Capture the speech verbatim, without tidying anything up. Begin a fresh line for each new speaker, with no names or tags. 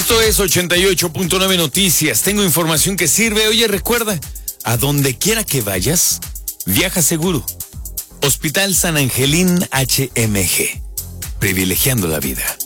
Esto es ochenta y ocho punto nueve Noticias. Tengo información que sirve. Oye, recuerda, a donde quiera que vayas, viaja seguro. Hospital San Angelín H M G. Privilegiando la vida.